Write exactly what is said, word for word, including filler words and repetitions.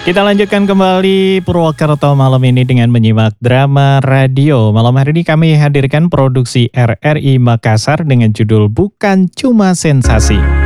Kita lanjutkan kembali Purwokerto malam ini dengan menyimak drama radio. Malam hari ini kami hadirkan produksi R R I Makassar dengan judul Bukan Cuma Sensasi.